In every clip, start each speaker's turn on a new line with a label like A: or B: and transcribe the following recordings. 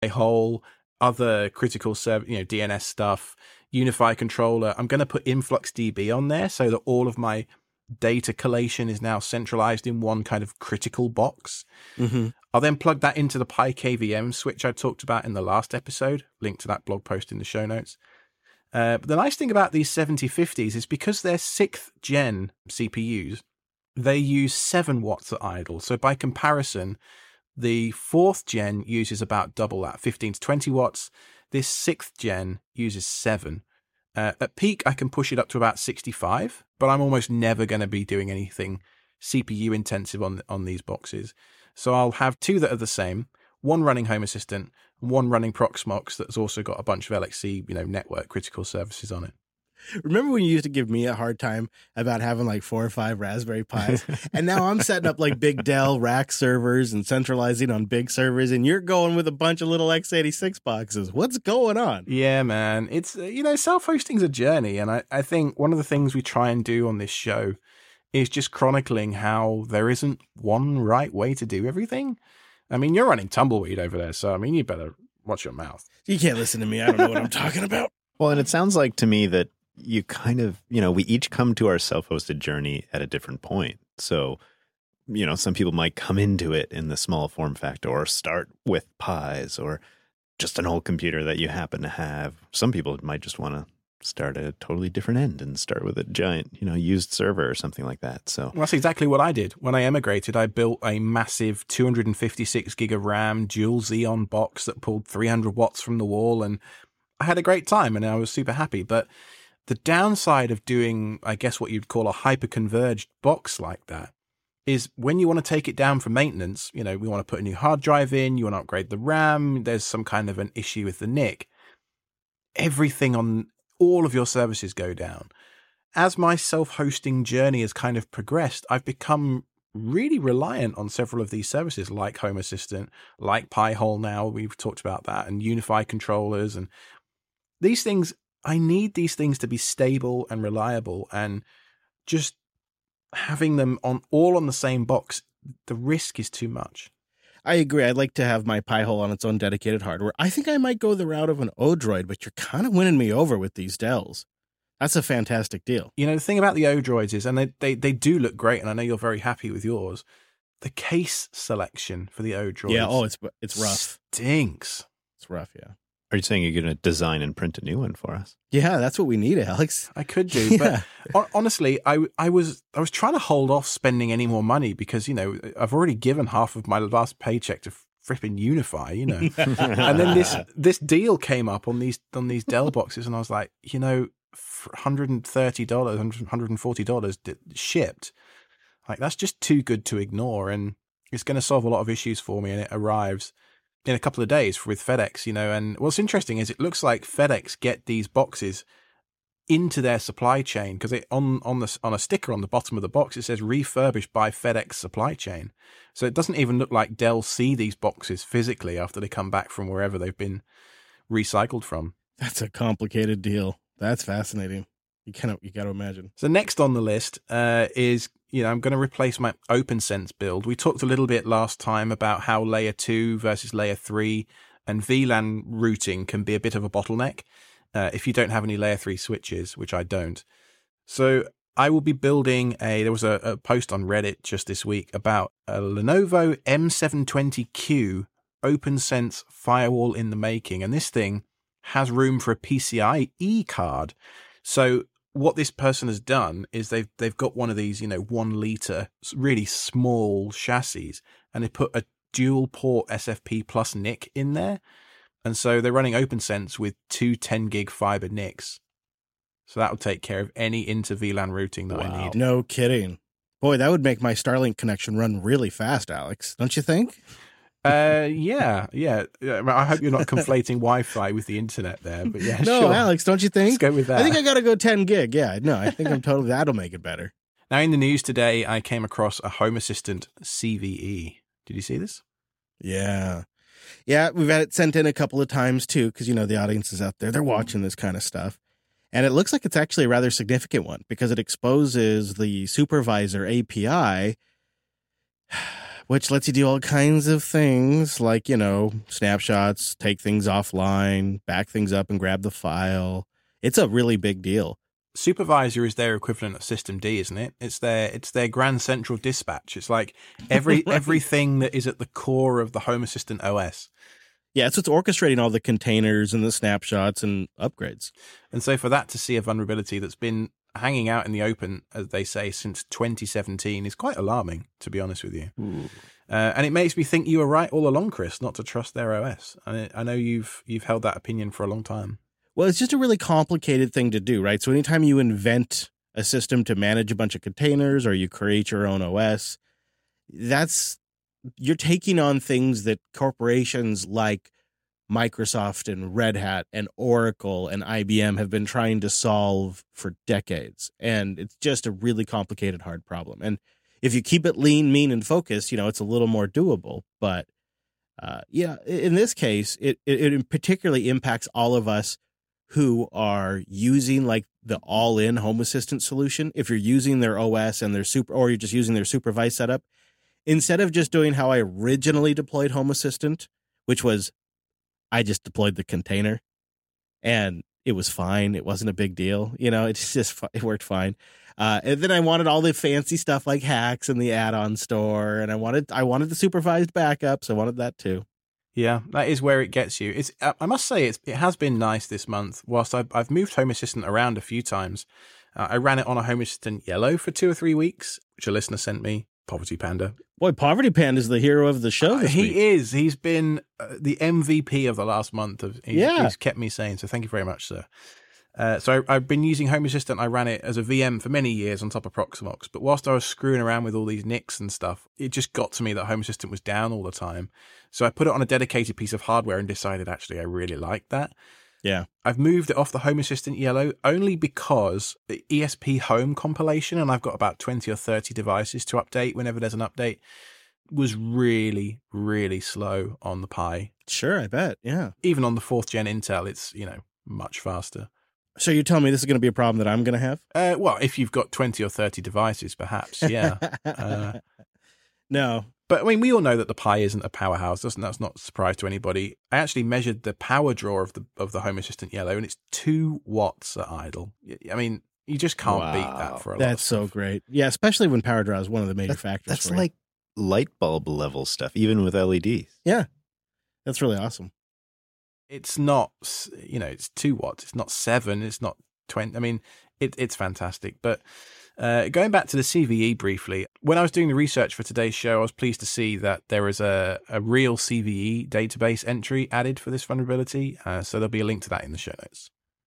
A: Pi-hole, other critical DNS stuff, Unify controller. I'm going to put InfluxDB on there so that all of my data collation is now centralized in one kind of critical box.
B: Mm-hmm.
A: I'll then plug that into the PiKVM switch I talked about in the last episode. Link to that blog post in the show notes. But the nice thing about these 7050s is because they're 6th gen CPUs, they use 7 watts at idle. So by comparison, the 4th gen uses about double that, 15 to 20 watts. This 6th gen uses 7. At peak, I can push it up to about 65, but I'm almost never going to be doing anything CPU intensive on these boxes. So I'll have 2 that are the same, one running Home Assistant, and one running Proxmox that's also got a bunch of LXC, network critical services on it.
B: Remember when you used to give me a hard time about having like 4 or 5 Raspberry Pis? And now I'm setting up like big Dell rack servers and centralizing on big servers, and you're going with a bunch of little x86 boxes. What's going on?
A: Yeah, man. It's, self-hosting's a journey. And I think one of the things we try and do on this show is just chronicling how there isn't one right way to do everything. I mean, you're running Tumbleweed over there, so, you better watch your mouth.
B: You can't listen to me. I don't know what I'm talking about.
C: Well, and it sounds like to me that you kind of, we each come to our self-hosted journey at a different point. So, some people might come into it in the small form factor or start with Pis or just an old computer that you happen to have. Some people might just want to start at a totally different end and start with a giant, used server or something like that. So
A: well, that's exactly what I did. When I emigrated, I built a massive 256 gig of RAM dual Xeon box that pulled 300 watts from the wall, and I had a great time and I was super happy. But the downside of doing, I guess, what you'd call a hyper-converged box like that is when you want to take it down for maintenance, we want to put a new hard drive in, you want to upgrade the RAM, there's some kind of an issue with the NIC. Everything on all of your services go down. As my self-hosting journey has kind of progressed, I've become really reliant on several of these services like Home Assistant, like Pi-hole now, we've talked about that, and Unify controllers. And these things, I need these things to be stable and reliable, and just having them all on the same box, the risk is too much.
B: I agree. I'd like to have my Pi-hole on its own dedicated hardware. I think I might go the route of an Odroid, but you're kind of winning me over with these Dells. That's a fantastic deal.
A: The thing about the Odroids is, and they do look great, and I know you're very happy with yours, the case selection for the Odroids.
B: Yeah, it's rough.
A: Stinks.
B: It's rough, yeah.
C: Are you saying you're going to design and print a new one for us?
B: Yeah, that's what we need, Alex.
A: I could do, but honestly, I was trying to hold off spending any more money because, I've already given half of my last paycheck to fripping Unify, And then this deal came up on these Dell boxes, and I was like, $130, $140 shipped. Like, that's just too good to ignore, and it's going to solve a lot of issues for me, and it arrives in a couple of days with FedEx, and what's interesting is it looks like FedEx get these boxes into their supply chain because on a sticker on the bottom of the box, it says refurbished by FedEx supply chain. So it doesn't even look like Dell see these boxes physically after they come back from wherever they've been recycled from.
B: That's a complicated deal. That's fascinating. You got to imagine.
A: So next on the list is, I'm going to replace my OpenSense build. We talked a little bit last time about how layer 2 versus layer 3 and VLAN routing can be a bit of a bottleneck if you don't have any layer 3 switches, which I don't. So I will be building there was a post on Reddit just this week about a Lenovo M720Q OpenSense firewall in the making. And this thing has room for a PCIe card. So what this person has done is they've got one of these, 1 liter, really small chassis, and they put a dual port SFP plus NIC in there. And so they're running OpenSense with 2 10 gig fiber NICs. So that will take care of any inter VLAN routing that I need.
B: No kidding. Boy, that would make my Starlink connection run really fast, Alex. Don't you think?
A: Yeah. I hope you're not conflating Wi-Fi with the internet there, but yeah,
B: no,
A: sure.
B: Alex, don't you think?
A: Let's go with that.
B: I think I got to go 10 gig. Yeah, no, I think that'll make it better.
A: Now, in the news today, I came across a Home Assistant CVE. Did you see this?
B: Yeah. Yeah, we've had it sent in a couple of times too, because, the audience is out there. They're watching this kind of stuff. And it looks like it's actually a rather significant one because it exposes the supervisor API. which lets you do all kinds of things like, snapshots, take things offline, back things up and grab the file. It's a really big deal.
A: Supervisor is their equivalent of System D, isn't it? It's their Grand Central Dispatch. It's like everything that is at the core of the Home Assistant OS.
B: Yeah, it's what's orchestrating all the containers and the snapshots and upgrades.
A: And so for that to see a vulnerability that's been hanging out in the open, as they say, since 2017 is quite alarming, to be honest with you. And it makes me think you were right all along, Chris, not to trust their OS. I know you've held that opinion for a long time.
B: Well, it's just a really complicated thing to do, right? So anytime you invent a system to manage a bunch of containers or you create your own OS, you're taking on things that corporations like Microsoft and Red Hat and Oracle and IBM have been trying to solve for decades. And it's just a really complicated, hard problem. And if you keep it lean, mean, and focused, it's a little more doable. But in this case, it particularly impacts all of us who are using like the all-in Home Assistant solution. If you're using their OS and or you're just using their supervised setup, instead of just doing how I originally deployed Home Assistant, which was I just deployed the container and it was fine. It wasn't a big deal. It worked fine. And then I wanted all the fancy stuff like hacks and the add-on store. And I wanted the supervised backups. I wanted that too.
A: Yeah, that is where it gets you. I must say it has been nice this month. Whilst I've moved Home Assistant around a few times, I ran it on a Home Assistant Yellow for 2 or 3 weeks, which a listener sent me. Poverty Panda.
B: Boy, Poverty Panda is the hero of the show this week.
A: He is. He's been the MVP of the last month. He's kept me sane, so thank you very much, sir. So I've been using Home Assistant. I ran it as a VM for many years on top of Proximox. But whilst I was screwing around with all these NICs and stuff, it just got to me that Home Assistant was down all the time. So I put it on a dedicated piece of hardware and decided, actually, I really like that.
B: Yeah.
A: I've moved it off the Home Assistant Yellow only because the ESP Home compilation, and I've got about 20 or 30 devices to update whenever there's an update, was really, really slow on the Pi.
B: Sure, I bet. Yeah.
A: Even on the 4th gen Intel, it's, much faster.
B: So you're telling me this is going to be a problem that I'm going to have?
A: Well, if you've got 20 or 30 devices, perhaps, yeah.
B: No.
A: But I mean, we all know that the Pi isn't a powerhouse. That's not a surprise to anybody. I actually measured the power draw of the Home Assistant Yellow, and it's 2 watts at idle. I mean, you just can't beat that for a lot.
B: That's so great. Yeah, especially when power draw is one of the major factors.
C: That's like light bulb level stuff, even with LEDs.
B: Yeah, that's really awesome.
A: It's not, it's 2 watts. It's not 7. It's not 20. I mean, it's fantastic. But going back to the CVE briefly, when I was doing the research for today's show, I was pleased to see that there is a real CVE database entry added for this vulnerability. So there'll be a link to that in the show notes.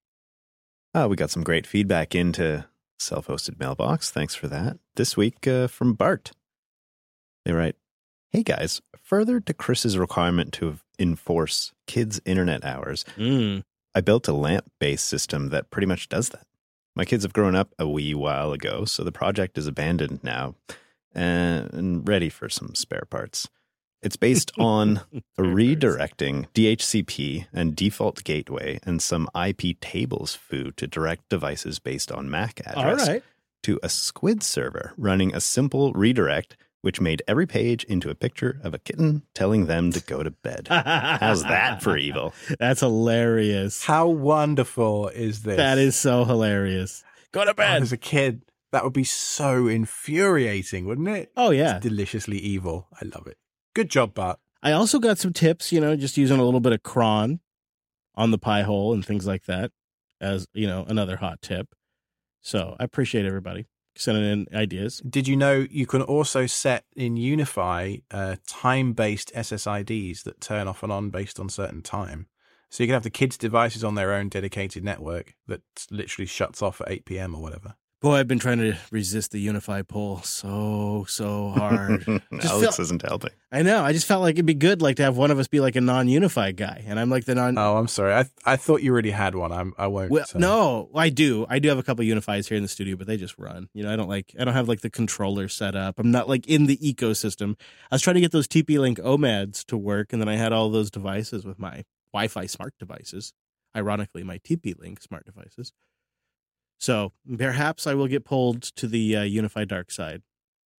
C: We got some great feedback into self-hosted mailbox. Thanks for that. This week from Bart. They write, "Hey guys, further to Chris's requirement to enforce kids' internet hours, I built a LAMP-based system that pretty much does that. My kids have grown up a wee while ago, so the project is abandoned now and ready for some spare parts. It's based on redirecting DHCP and default gateway and some IP tables foo to direct devices based on MAC address to a Squid server running a simple redirect which made every page into a picture of a kitten telling them to go to bed. How's that for evil?"
B: That's hilarious.
A: How wonderful is this?
B: That is so hilarious. Go to bed.
A: As a kid, that would be so infuriating, wouldn't it?
B: Oh, yeah.
A: It's deliciously evil. I love it. Good job, Bart.
B: I also got some tips, just using a little bit of cron on the Pi hole and things like that as, another hot tip. So I appreciate everybody sending in ideas.
A: Did you know you can also set in Unify time-based SSIDs that turn off and on based on certain time? So you can have the kids' devices on their own dedicated network that literally shuts off at 8 p.m. or whatever.
B: Boy, I've been trying to resist the Unify pull so hard.
C: Alex isn't helping.
B: I know. I just felt like it'd be good, to have one of us be like a non-Unify guy, and I'm like the non.
A: Oh, I'm sorry. I thought you already had one. I won't.
B: Well, no, I do. I do have a couple Unifies here in the studio, but they just run. I don't have the controller set up. I'm not in the ecosystem. I was trying to get those TP-Link OMADs to work, and then I had all those devices with my Wi-Fi smart devices. Ironically, my TP-Link smart devices. So perhaps I will get pulled to the Unify dark side.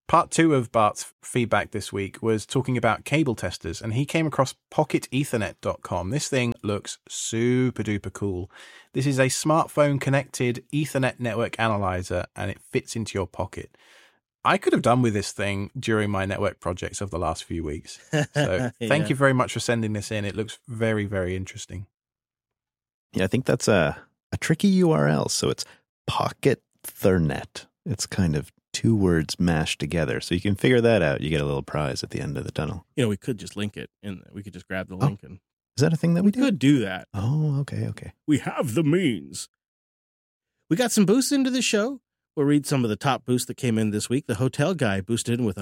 A: Part 2 of Bart's feedback this week was talking about cable testers, and he came across PocketEthernet.com. This thing looks super duper cool. This is a smartphone connected Ethernet network analyzer, and it fits into your pocket. I could have done with this thing during my network projects of the last few weeks. So thank you very much for sending this in. It looks very, very interesting.
C: Yeah, I think that's a tricky URL. So it's Pocket Ethernet. It's kind of 2 words mashed together. So you can figure that out. You get a little prize at the end of the tunnel.
B: We could just link it, and we could just grab the link. And
C: is that a thing that we do?
B: could do that.
C: Oh, okay.
B: We have the means. We got some boosts into the show. We'll read some of the top boosts that came in this week. The hotel guy boosted in with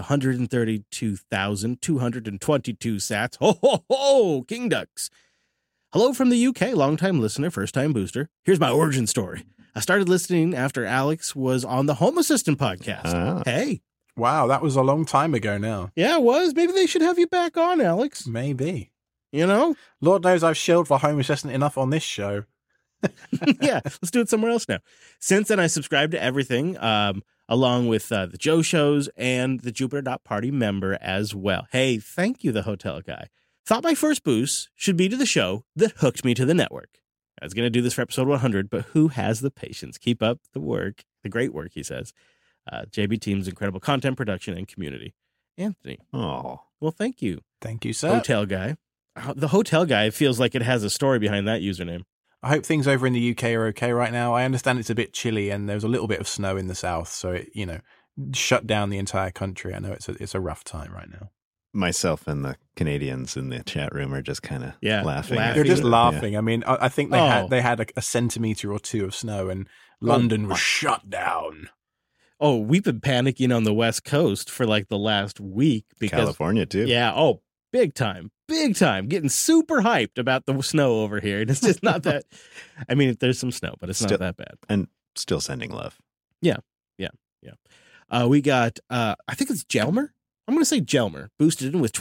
B: 132,222 sats. Ho, ho, ho! King Ducks. Hello from the UK, longtime listener, first-time booster. Here's my origin story. I started listening after Alex was on the Home Assistant podcast. Hey.
A: Wow, that was a long time ago now.
B: Yeah, it was. Maybe they should have you back on, Alex.
A: Maybe.
B: Lord
A: knows I've shilled for Home Assistant enough on this show.
B: Yeah, let's do it somewhere else now. Since then, I subscribed to everything, along with the Joe shows and the Jupiter.party member as well. Hey, thank you, the hotel guy. Thought my first boost should be to the show that hooked me to the network. I was going to do this for episode 100, but who has the patience? Keep up the work, the great work, he says. JB Team's incredible content production and community. Anthony.
C: Oh,
B: well, thank you.
A: Thank you, sir.
B: Hotel guy. The hotel guy feels like it has a story behind that username.
A: I hope things over in the UK are okay right now. I understand it's a bit chilly and there's a little bit of snow in the south, so it, shut down the entire country. I know it's a rough time right now.
C: Myself and the Canadians in the chat room are just kind of laughing.
A: They're just laughing. Yeah. I mean, I think they had a centimeter or 2 of snow, and London was shut down.
B: Oh, we've been panicking on the West Coast for like the last week because
C: California too.
B: Yeah. Oh, big time, getting super hyped about the snow over here. And it's just not that. I mean, there's some snow, but it's not that bad.
C: And still sending love.
B: Yeah. We got. I think it's Jelmer. I'm going to say Jelmer, boosted in with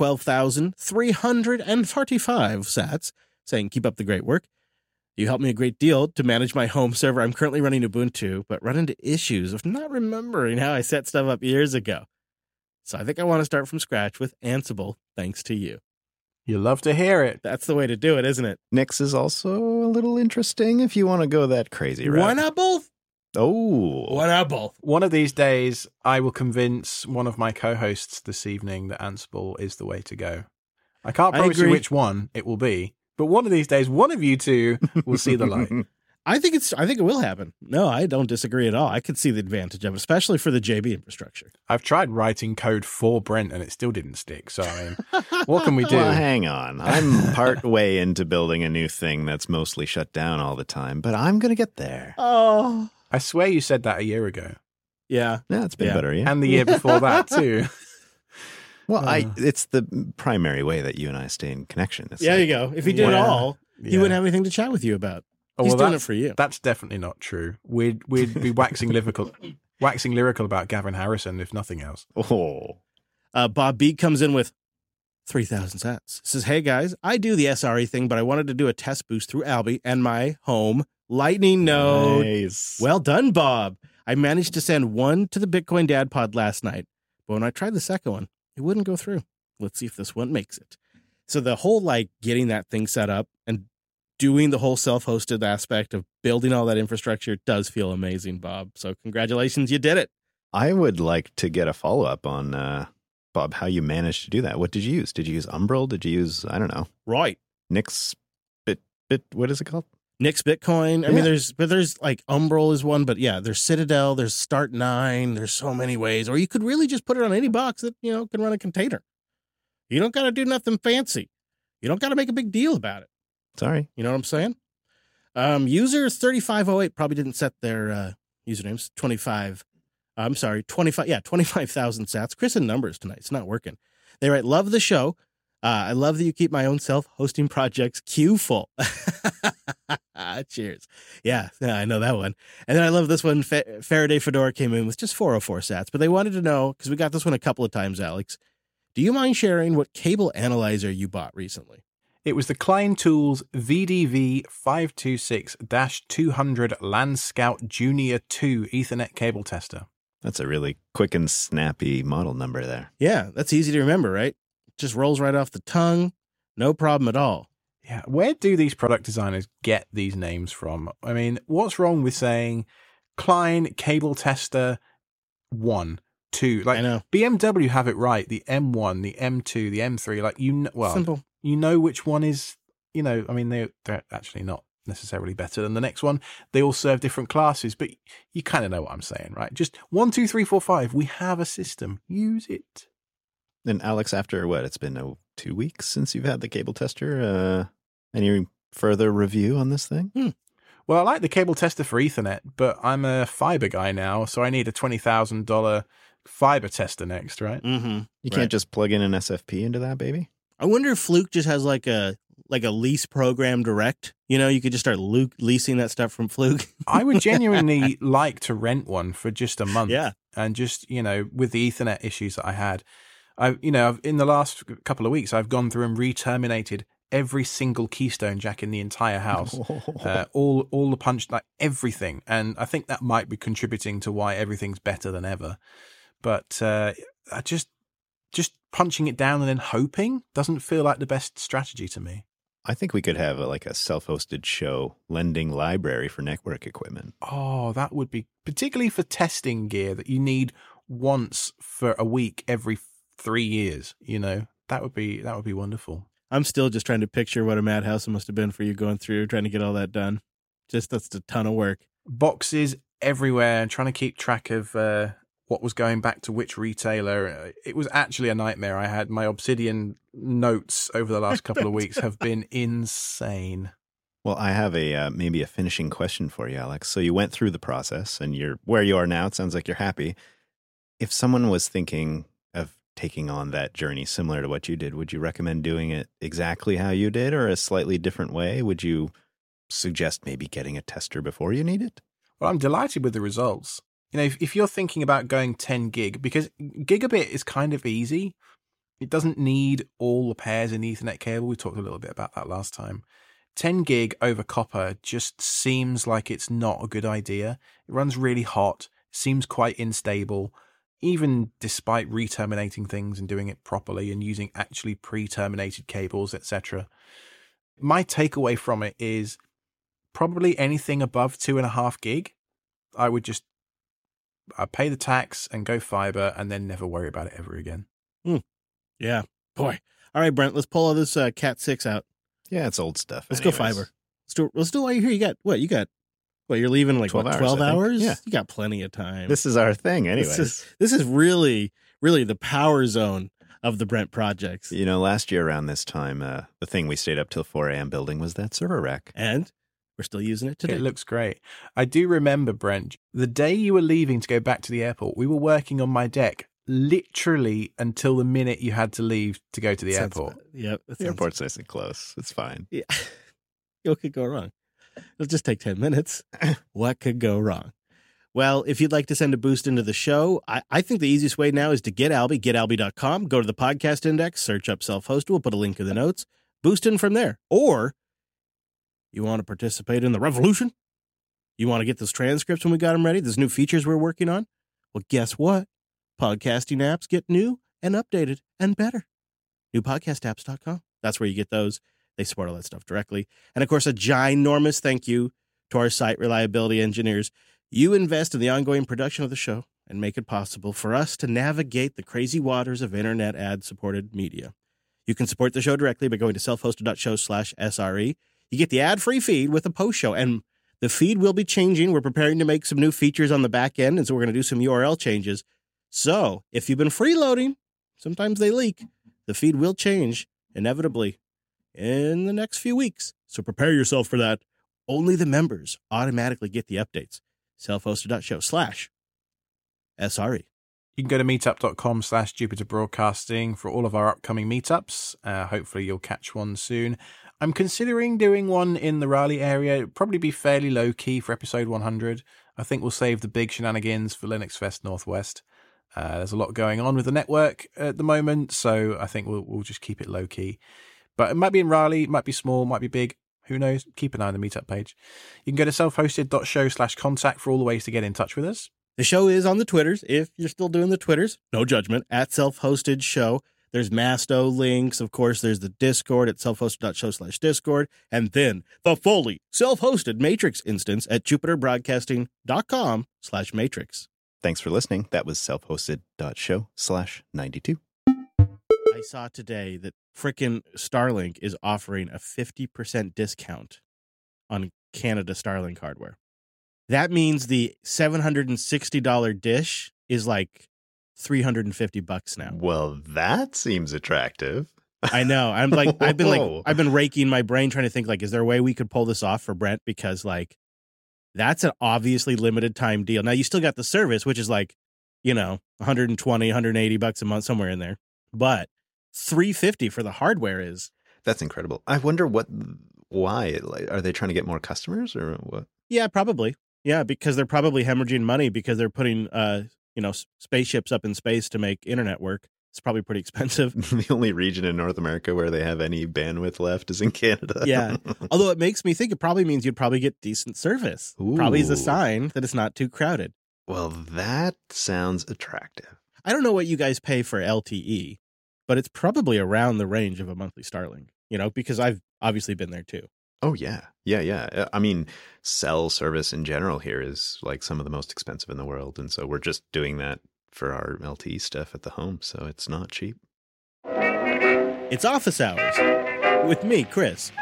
B: 12,345 sats, saying, keep up the great work. You helped me a great deal to manage my home server. I'm currently running Ubuntu, but run into issues of not remembering how I set stuff up years ago. So I think I want to start from scratch with Ansible, thanks to you.
A: You love to hear it.
B: That's the way to do it, isn't it?
C: Nix is also a little interesting if you want to go that crazy route.
B: Why not both?
C: Oh.
B: Why not both?
A: One of these days, I will convince one of my co-hosts this evening that Ansible is the way to go. I can't promise you which one it will be, but one of these days, one of you two will see the light.
B: I think it will happen. No, I don't disagree at all. I could see the advantage of it, especially for the JB infrastructure.
A: I've tried writing code for Brent and it still didn't stick. So, I mean, what can we do?
C: Well, hang on. I'm part way into building a new thing that's mostly shut down all the time, but I'm going to get there.
B: Oh,
A: I swear you said that a year ago.
B: Yeah.
C: Yeah, it's been better, yeah.
A: And the year before that, too.
C: Well, it's the primary way that you and I stay in connection. It's
B: there you go. If he did it all, he wouldn't have anything to chat with you about. He's doing it for you.
A: That's definitely not true. We'd be waxing lyrical about Gavin Harrison, if nothing else.
C: Oh.
B: Bob Beat comes in with 3,000 sats. Says, hey, guys, I do the SRE thing, but I wanted to do a test boost through Alby and my home Lightning node.
C: Nice.
B: Well done, Bob. I managed to send one to the Bitcoin Dad Pod last night, but when I tried the second one, it wouldn't go through. Let's see if this one makes it. So the whole getting that thing set up and doing the whole self-hosted aspect of building all that infrastructure does feel amazing, Bob. So congratulations, you did it.
C: I would like to get a follow-up on, Bob, how you managed to do that. What did you use? Did you use Umbrel? Did you use, I don't know.
B: Right.
C: Nix what is it called?
B: Nix Bitcoin. I mean, there's Umbrel is one, but yeah, there's Citadel, there's Start9, there's so many ways. Or you could really just put it on any box that, can run a container. You don't got to do nothing fancy. You don't got to make a big deal about it.
C: Sorry.
B: You know what I'm saying? Users 3508 probably didn't set their usernames. 25,000 sats. Chris in numbers tonight. It's not working. They write, love the show. I love that you keep my own self-hosting projects queue full. Cheers. Yeah, I know that one. And then I love this one. Faraday Fedora came in with just 404 sats, but they wanted to know, because we got this one a couple of times, Alex, do you mind sharing what cable analyzer you bought recently?
A: It was the Klein Tools VDV 526-200 LAN Scout Junior 2 Ethernet cable tester.
C: That's a really quick and snappy model number there.
B: Yeah, that's easy to remember, right? Just rolls right off the tongue. No problem at all.
A: Yeah. Where do these product designers get these names from? I mean, what's wrong with saying Klein Cable Tester 1, 2? Like,
B: I know.
A: BMW have it right. The M1, the M2, the M3. Like,
B: Simple.
A: you know which one is, I mean, they're actually not necessarily better than the next one. They all serve different classes, but you kind of know what I'm saying, right? Just 1, 2, 3, 4, 5. We have a system. Use it.
C: And Alex, after what? It's been 2 weeks since you've had the cable tester. Any further review on this thing?
A: Well, I like the cable tester for Ethernet, but I'm a fiber guy now, so I need a $20,000 fiber tester next, right?
B: Mm-hmm.
C: You can't just plug in an SFP into that, baby?
B: I wonder if Fluke just has like a lease program direct. You could just start leasing that stuff from Fluke.
A: I would genuinely like to rent one for just a month.
B: Yeah.
A: And just, with the Ethernet issues that I had, I've in the last couple of weeks, I've gone through and re-terminated every single Keystone jack in the entire house, all the punch, like everything. And I think that might be contributing to why everything's better than ever. But I just punching it down and then hoping doesn't feel like the best strategy to me.
C: I think we could have a self-hosted show lending library for network equipment.
A: Oh, that would be particularly for testing gear that you need once for a week every 3 years. That would be wonderful.
B: I'm still just trying to picture what a madhouse it must have been for you going through trying to get all that done. That's a ton of work.
A: Boxes everywhere and trying to keep track of what was going back to which retailer. It was actually a nightmare. I had my Obsidian notes over the last couple of weeks have been insane.
C: Well, I have maybe a finishing question for you, Alex. So you went through the process and you're where you are now. It sounds like you're happy. If someone was thinking of taking on that journey similar to what you did, would you recommend doing it exactly how you did or a slightly different way? Would you suggest maybe getting a tester before you need it?
A: Well, I'm delighted with the results. If you're thinking about going 10 gig, because gigabit is kind of easy, it doesn't need all the pairs in the Ethernet cable. We talked a little bit about that last time. 10 gig over copper just seems like it's not a good idea. It runs really hot, seems quite unstable, even despite re-terminating things and doing it properly and using actually pre-terminated cables, etc. My takeaway from it is probably anything above 2.5 gig, I'd pay the tax and go fiber and then never worry about it ever again.
B: Yeah. Boy. All right, Brent, let's pull all this Cat 6 out.
C: Yeah, it's old stuff.
B: Let's go fiber. Let's do while you're here. You got you're leaving in 12 hours?
C: Yeah.
B: You got plenty of time.
C: This is our thing anyways.
B: This is really, really the power zone of the Brent projects.
C: Last year around this time, the thing we stayed up till 4 a.m. building was that server rack.
B: And we're still using it today.
A: It looks great. I do remember, Brent, the day you were leaving to go back to the airport, we were working on my deck literally until the minute you had to leave to go to the airport.
B: Yep.
C: The airport's nice and close. It's fine.
B: Yeah. What could go wrong? It'll just take 10 minutes. What could go wrong? Well, if you'd like to send a boost into the show, I think the easiest way now is to get Alby, getalby.com, go to the podcast index, search up self-hosted. We'll put a link in the notes, boost in from there. Or you want to participate in the revolution? You want to get those transcripts when we got them ready? There's new features we're working on? Well, guess what? Podcasting apps get new and updated and better. Newpodcastapps.com. That's where you get those. They support all that stuff directly. And, of course, a ginormous thank you to our site reliability engineers. You invest in the ongoing production of the show and make it possible for us to navigate the crazy waters of internet ad-supported media. You can support the show directly by going to selfhosted.show/SRE. You get the ad-free feed with a post show, and the feed will be changing. We're preparing to make some new features on the back end, and so we're going to do some URL changes. So if you've been freeloading, sometimes they leak. The feed will change, inevitably, in the next few weeks. So prepare yourself for that. Only the members automatically get the updates. Selfhosted.show/SRE.
A: You can go to meetup.com/Jupiter Broadcasting for all of our upcoming meetups. Hopefully you'll catch one soon. I'm considering doing one in the Raleigh area. It'll probably be fairly low-key for episode 100. I think we'll save the big shenanigans for Linux Fest Northwest. There's a lot going on with the network at the moment, so I think we'll just keep it low-key. But it might be in Raleigh, it might be small, might be big. Who knows? Keep an eye on the meetup page. You can go to selfhosted.show/contact for all the ways to get in touch with us.
B: The show is on the Twitters, if you're still doing the Twitters. No judgment, at Self-Hosted Show. There's Masto links. Of course, there's the Discord at selfhosted.show/Discord. And then the fully self-hosted Matrix instance at jupiterbroadcasting.com/Matrix.
C: Thanks for listening. That was selfhosted.show/92.
B: I saw today that frickin' Starlink is offering a 50% discount on Canada Starlink hardware. That means the $760 dish is like $350 now.
C: Well, that seems attractive.
B: I know. I've been raking my brain trying to think, like, is there a way we could pull this off for Brent? Because, like, that's an obviously limited time deal. Now, you still got the service, which is like, $120, $180 a month, somewhere in there. But $350 for the hardware is.
C: That's incredible. I wonder why. Like, are they trying to get more customers or what?
B: Yeah, probably. Yeah, because they're probably hemorrhaging money because they're putting, spaceships up in space to make internet work. It's probably pretty expensive.
C: The only region in North America where they have any bandwidth left is in Canada.
B: Yeah. Although it makes me think it probably means you'd probably get decent service.
C: Ooh.
B: Probably is a sign that it's not too crowded.
C: Well, that sounds attractive.
B: I don't know what you guys pay for LTE, but it's probably around the range of a monthly Starlink, because I've obviously been there too.
C: Oh, yeah. Yeah. I mean, cell service in general here is like some of the most expensive in the world. And so we're just doing that for our LTE stuff at the home. So it's not cheap.
B: It's office hours with me, Chris.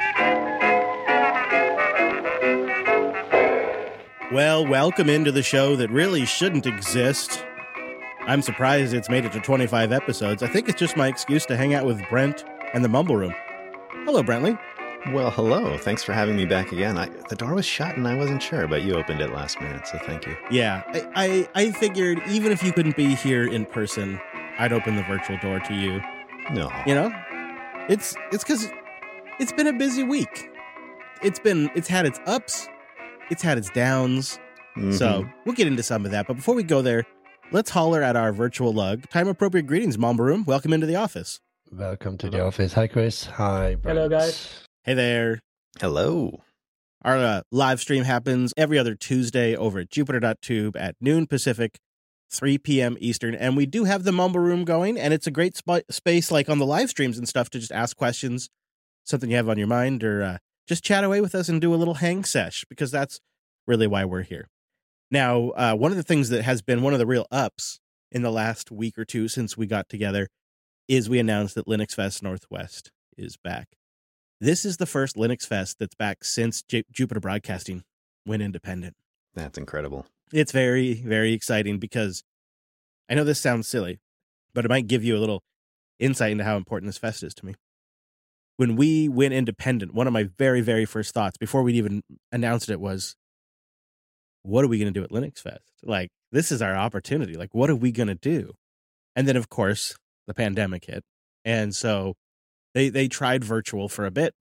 B: Well, welcome into the show that really shouldn't exist. I'm surprised it's made it to 25 episodes. I think it's just my excuse to hang out with Brent and the Mumble Room. Hello, Brentley.
C: Well, hello. Thanks for having me back again. The door was shut and I wasn't sure, but you opened it last minute, so thank you.
B: Yeah, I figured even if you couldn't be here in person, I'd open the virtual door to you.
C: No.
B: It's because it's been a busy week. It's had its ups, it's had its downs. Mm-hmm. So we'll get into some of that. But before we go there, let's holler at our virtual lug. Time-appropriate greetings, Mumble Room. Welcome into the office.
D: Welcome to the office. Hi, Chris. Hi, Brent.
E: Hello, guys.
B: Hey there.
C: Hello.
B: Our live stream happens every other Tuesday over at Jupiter.tube at noon Pacific, 3 p.m. Eastern. And we do have the Mumble Room going, and it's a great space, like on the live streams and stuff, to just ask questions, something you have on your mind, or just chat away with us and do a little hang sesh, because that's really why we're here. Now, one of the things that has been one of the real ups in the last week or two since we got together is we announced that Linux Fest Northwest is back. This is the first Linux Fest that's back since Jupiter Broadcasting went independent.
C: That's incredible.
B: It's very, very exciting because I know this sounds silly, but it might give you a little insight into how important this fest is to me. When we went independent, one of my very, very first thoughts before we'd even announced it was, what are we going to do at Linux Fest? Like, this is our opportunity. Like, what are we going to do? And then, of course, the pandemic hit. And so They tried virtual for a bit,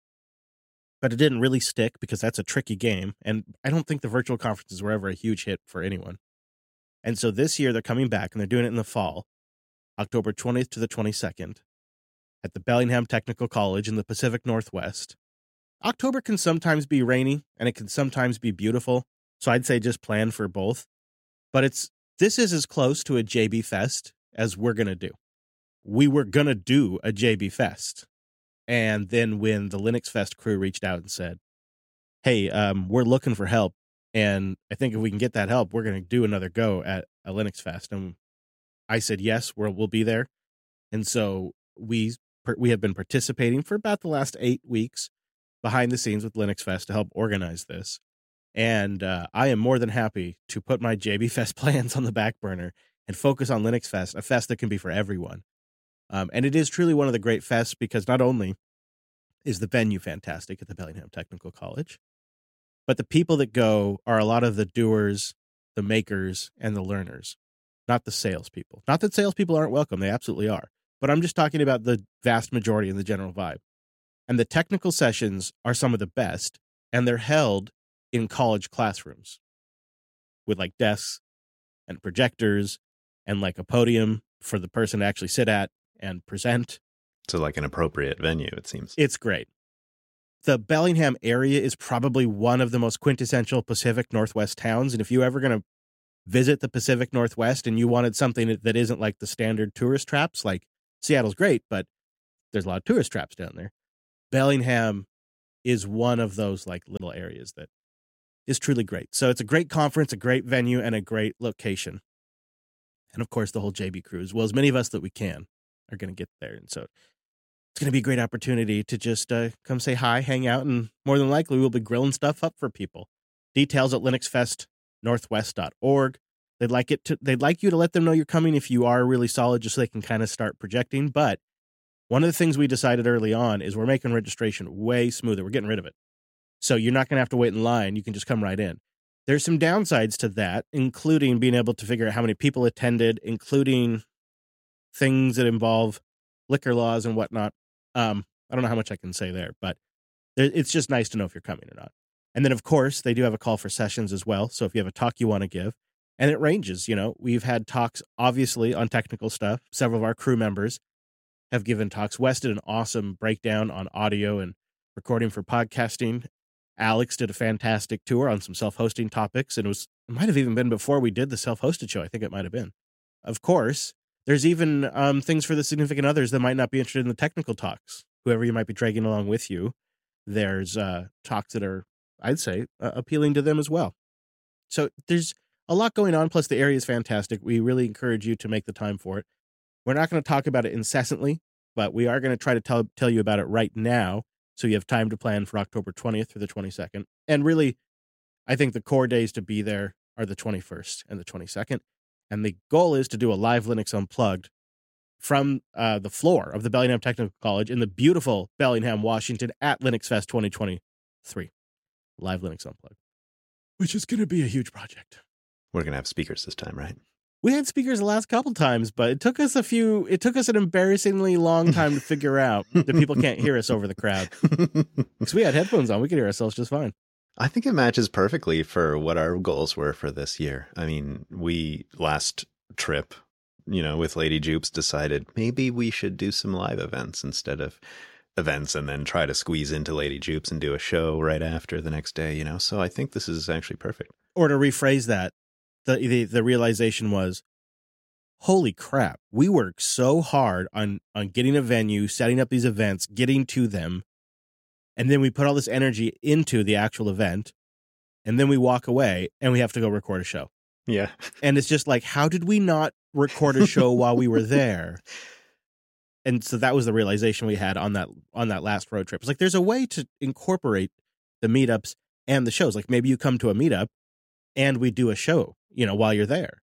B: but it didn't really stick because that's a tricky game. And I don't think the virtual conferences were ever a huge hit for anyone. And so this year they're coming back and they're doing it in the fall, October 20th to the 22nd at the Bellingham Technical College in the Pacific Northwest. October can sometimes be rainy and it can sometimes be beautiful. So I'd say just plan for both. But this is as close to a JB Fest as we're going to do. We were going to do a JB Fest. And then when the Linux Fest crew reached out and said, hey, we're looking for help, and I think if we can get that help, we're going to do another go at a Linux Fest. And I said, yes, we'll be there. And so we have been participating for about the last 8 weeks behind the scenes with Linux Fest to help organize this. And I am more than happy to put my JB Fest plans on the back burner and focus on Linux Fest, a fest that can be for everyone. And it is truly one of the great fests because not only is the venue fantastic at the Bellingham Technical College, but the people that go are a lot of the doers, the makers, and the learners, not the salespeople. Not that salespeople aren't welcome. They absolutely are. But I'm just talking about the vast majority and the general vibe. And the technical sessions are some of the best, and they're held in college classrooms with like desks and projectors and like a podium for the person to actually sit at and present.
C: So like an appropriate venue, it seems.
B: It's great. The Bellingham area is probably one of the most quintessential Pacific Northwest towns. And if you're ever going to visit the Pacific Northwest and you wanted something that isn't like the standard tourist traps, like Seattle's great, but there's a lot of tourist traps down there. Bellingham is one of those like little areas that is truly great. So it's a great conference, a great venue, and a great location. And of course, the whole JB crew, as well as many of us that we can, are going to get there. And so it's going to be a great opportunity to just come say hi, hang out, and more than likely we'll be grilling stuff up for people. Details at linuxfestnorthwest.org. They'd like you to let them know you're coming if you are really solid, just so they can kind of start projecting. But one of the things we decided early on is we're making registration way smoother. We're getting rid of it. So you're not going to have to wait in line. You can just come right in. There's some downsides to that, including being able to figure out how many people attended, including things that involve liquor laws and whatnot. I don't know how much I can say there, but it's just nice to know if you're coming or not. And then, of course, they do have a call for sessions as well. So if you have a talk you want to give, and it ranges, we've had talks, obviously, on technical stuff. Several of our crew members have given talks. Wes did an awesome breakdown on audio and recording for podcasting. Alex did a fantastic tour on some self-hosting topics, and it might have even been before we did the self-hosted show. I think it might have been. Of course, there's even things for the significant others that might not be interested in the technical talks. Whoever you might be dragging along with you, there's talks that are, I'd say, appealing to them as well. So there's a lot going on, plus the area is fantastic. We really encourage you to make the time for it. We're not going to talk about it incessantly, but we are going to try to tell you about it right now, so you have time to plan for October 20th through the 22nd. And really, I think the core days to be there are the 21st and the 22nd. And the goal is to do a live Linux Unplugged from the floor of the Bellingham Technical College in the beautiful Bellingham, Washington at Linux Fest 2023. Live Linux Unplugged, which is going to be a huge project.
C: We're going to have speakers this time, right?
B: We had speakers the last couple times, but it took us an embarrassingly long time to figure out that people can't hear us over the crowd. Because we had headphones on. We could hear ourselves just fine.
C: I think it matches perfectly for what our goals were for this year. I mean, we last trip, with Lady Jupes decided maybe we should do some live events instead of events and then try to squeeze into Lady Jupes and do a show right after the next day, So I think this is actually perfect.
B: Or to rephrase that, the realization was, holy crap, we work so hard on getting a venue, setting up these events, getting to them, and then we put all this energy into the actual event, and then we walk away and we have to go record a show.
C: Yeah.
B: And it's just like, how did we not record a show while we were there? And so that was the realization we had on that last road trip. It's like, there's a way to incorporate the meetups and the shows. Like maybe you come to a meetup and we do a show, while you're there.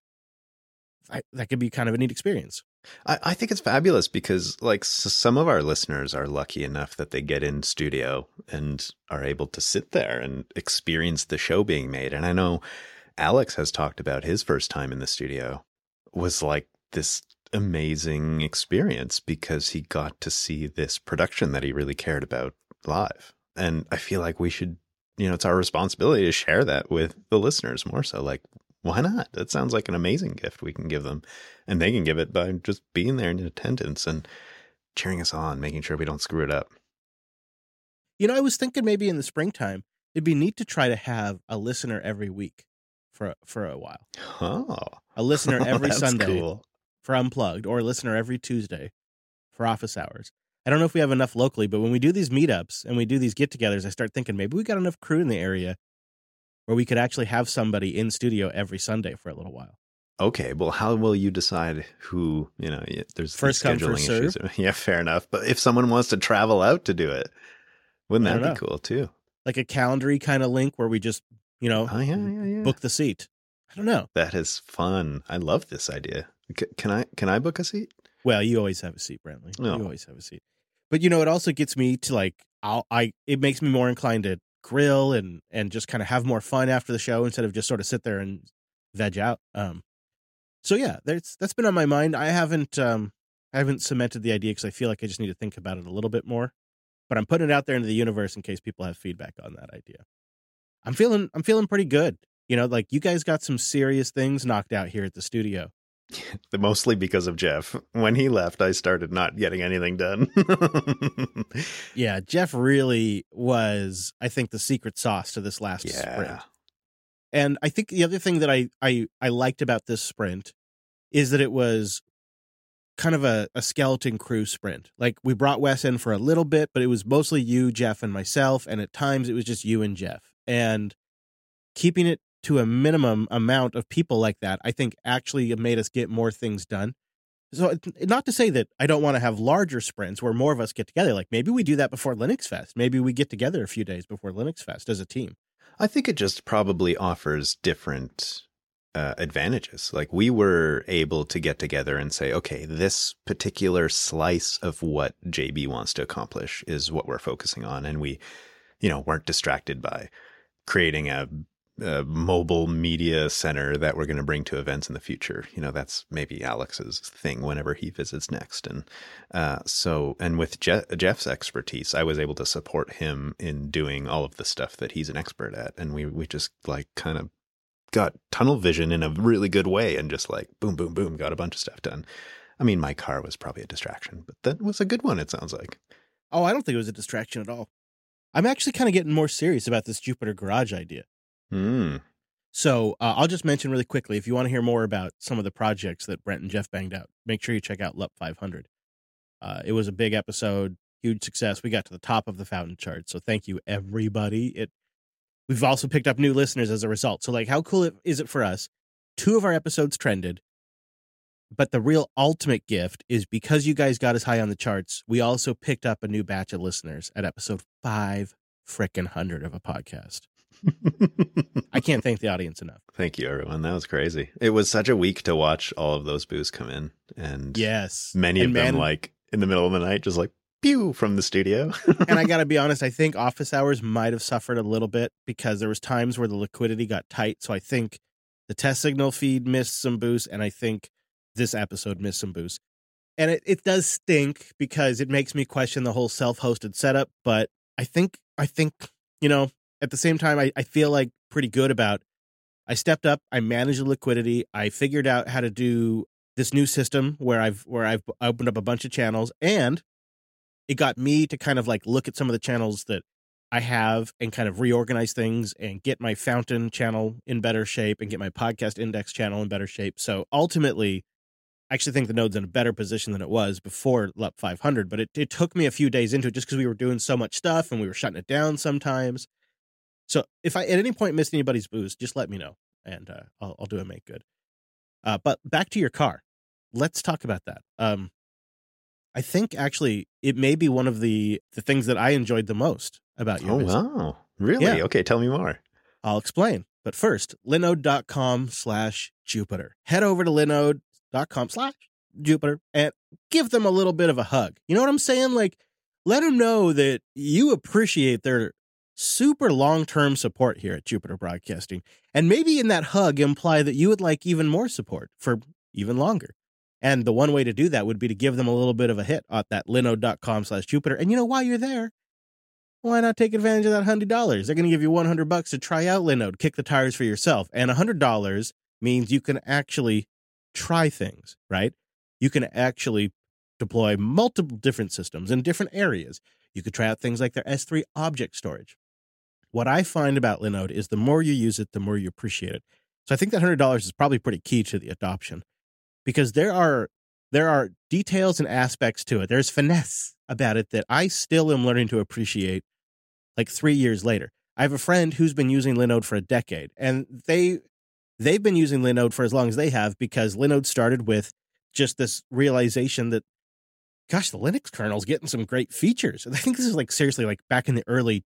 B: That could be kind of a neat experience.
C: I think it's fabulous because some of our listeners are lucky enough that they get in studio and are able to sit there and experience the show being made. And I know Alex has talked about his first time in the studio was like this amazing experience because he got to see this production that he really cared about live. And I feel like we should, it's our responsibility to share that with the listeners more so. Like, why not? That sounds like an amazing gift we can give them. And they can give it by just being there in attendance and cheering us on, making sure we don't screw it up.
B: I was thinking maybe in the springtime, it'd be neat to try to have a listener every week for a while.
C: Oh.
B: A listener every Sunday
C: cool.
B: for Unplugged, or a listener every Tuesday for office hours. I don't know if we have enough locally, but when we do these meetups and we do these get-togethers, I start thinking maybe we got enough crew in the area where we could actually have somebody in studio every Sunday for a little while.
C: Okay, well, how will you decide who, there's
B: first come,
C: scheduling
B: first
C: issues.
B: serve.
C: Yeah, fair enough. But if someone wants to travel out to do it, wouldn't that be cool too? Like
B: a calendary kind of link where we just, book the seat. I don't know.
C: That is fun. I love this idea. Can I book a seat?
B: Well, you always have a seat, Brantley.
C: No.
B: You always have a seat. But it also gets me to it makes me more inclined to grill and just kind of have more fun after the show instead of just sort of sit there and veg out. So yeah, that's been on my mind. I haven't cemented the idea because I feel like I just need to think about it a little bit more. But I'm putting it out there into the universe in case people have feedback on that idea. I'm feeling pretty good. You guys got some serious things knocked out here at the studio.
C: Mostly because of Jeff. When he left, I started not getting anything done.
B: Yeah, Jeff really was, I think, the secret sauce to this last sprint. And I think the other thing that I liked about this sprint is that it was kind of a skeleton crew sprint. Like, we brought Wes in for a little bit, but it was mostly you, Jeff, and myself. And at times it was just you and Jeff. And keeping it to a minimum amount of people like that, I think actually made us get more things done. So not to say that I don't want to have larger sprints where more of us get together. Like, maybe we do that before Linux Fest. Maybe we get together a few days before Linux Fest as a team.
C: I think it just probably offers different advantages. Like, we were able to get together and say, okay, this particular slice of what JB wants to accomplish is what we're focusing on. And we, weren't distracted by creating a mobile media center that we're going to bring to events in the future. That's maybe Alex's thing whenever he visits next. And and with Jeff's expertise, I was able to support him in doing all of the stuff that he's an expert at. And we just like kind of got tunnel vision in a really good way and just like boom, boom, boom, got a bunch of stuff done. I mean, my car was probably a distraction, but that was a good one, it sounds like.
B: Oh, I don't think it was a distraction at all. I'm actually kind of getting more serious about this Jupiter Garage idea. So I'll just mention really quickly, if you want to hear more about some of the projects that Brent and Jeff banged out, make sure you check out LUP 500. It was a big episode, huge success. We got to the top of the Fountain chart. So thank you, everybody. We've also picked up new listeners as a result. So, like, how cool is it for us? 2 of our episodes trended, but the real ultimate gift is because you guys got us high on the charts, we also picked up a new batch of listeners at episode 500 of a podcast. I can't thank the audience enough.
C: Thank you, everyone. That was crazy. It was such a week to watch all of those boosts come in. And
B: yes,
C: many of them, like, in the middle of the night, just like, pew, from the studio.
B: And I got to be honest, I think office hours might have suffered a little bit because there was times where the liquidity got tight. So I think the test signal feed missed some boosts, and I think this episode missed some boosts. And it does stink because it makes me question the whole self-hosted setup. But I think, at the same time, I feel like pretty good about, I stepped up, I managed the liquidity, I figured out how to do this new system where I've opened up a bunch of channels, and it got me to kind of like look at some of the channels that I have and kind of reorganize things and get my Fountain channel in better shape and get my podcast index channel in better shape. So ultimately, I actually think the node's in a better position than it was before LUP 500, but it took me a few days into it just because we were doing so much stuff and we were shutting it down sometimes. So if I at any point missed anybody's boost, just let me know, and I'll do a make good. But back to your car. Let's talk about that. I think actually it may be one of the things that I enjoyed the most about your visit.
C: Wow. Really?
B: Yeah.
C: Okay, tell me more.
D: I'll
B: explain. But first, linode.com/Jupiter. Head over to linode.com/Jupiter and give them a little bit of a hug. You know what I'm saying? Like, let them know that you appreciate their super long-term support here at Jupiter Broadcasting. And maybe in that hug imply that you would like even more support for even longer. And the one way to do that would be to give them a little bit of a hit at that linode.com/Jupiter. And while you're there, why not take advantage of that $100? They're going to give you $100 to try out Linode, kick the tires for yourself. And $100 means you can actually try things, right? You can actually deploy multiple different systems in different areas. You could try out things like their S3 object storage. What I find about Linode is the more you use it, the more you appreciate it. So I think that $100 is probably pretty key to the adoption, because there are details and aspects to it. There's finesse about it that I still am learning to appreciate like 3 years later. I have a friend who's been using Linode for a decade, and they've been using Linode for as long as they have, because Linode started with just this realization that, gosh, the Linux kernel's getting some great features. And I think this is like seriously like back in the early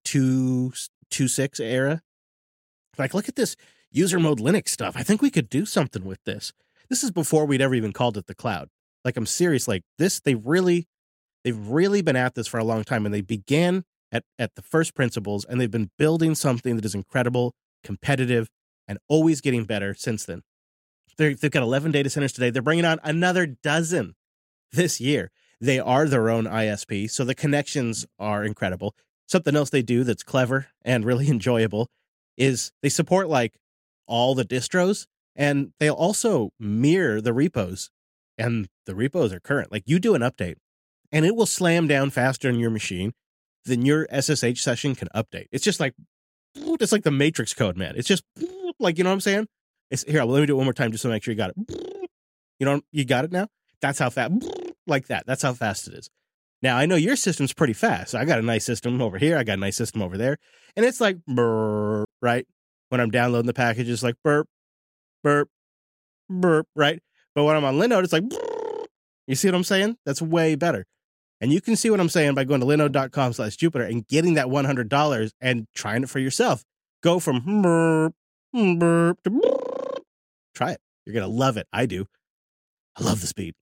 B: 2.6 era. Like, look at this user mode Linux stuff. I think we could do something with this. This is before we'd ever even called it the cloud. Like, I'm serious. Like this, they've really been at this for a long time, and they began at the first principles, and they've been building something that is incredible, competitive, and always getting better since then. They've got 11 data centers today. They're bringing on another dozen this year. They are their own ISP, so the connections are incredible. Something else they do that's clever and really enjoyable is they support like all the distros, and they'll also mirror the repos, and the repos are current. Like, you do an update, and it will slam down faster on your machine than your SSH session can update. It's just like, it's like the Matrix code, man. It's just like, you know what I'm saying? Here, let me do it one more time just to make sure you got it. You know, you got it now? That's how fast, like that. That's how fast it is. Now, I know your system's pretty fast. I got a nice system over here. I got a nice system over there. And it's like, burp, right? When I'm downloading the package, it's like burp, burp, burp, right? But when I'm on Linode, it's like, burp. You see what I'm saying? That's way better. And you can see what I'm saying by going to linode.com/Jupiter and getting that $100 and trying it for yourself. Go from burp, burp to burp. Try it. You're going to love it. I do. I love the speed.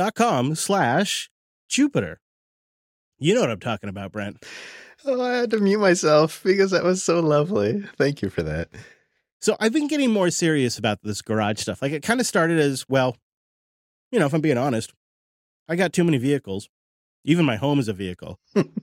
B: Linode.com/Jupiter. You know what I'm talking about, Brent.
C: Oh, I had to mute myself because that was so lovely. Thank you for that.
B: So I've been getting more serious about this garage stuff. Like, it kind of started as, well, you know, if I'm being honest, I got too many vehicles. Even my home is a vehicle.